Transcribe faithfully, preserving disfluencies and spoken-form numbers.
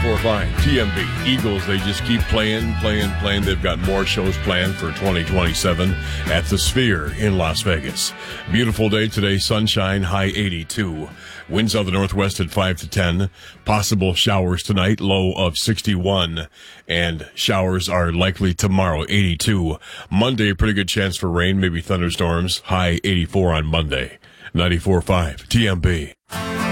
ninety-four point five T M B. Eagles, they just keep playing, playing, playing. They've got more shows planned for twenty twenty-seven at the Sphere in Las Vegas. Beautiful day today, sunshine, high eighty-two. Winds out of the northwest at five to ten. Possible showers tonight, low of sixty-one. And showers are likely tomorrow, eighty-two. Monday, pretty good chance for rain, maybe thunderstorms, high eighty-four on Monday. ninety-four point five T M B.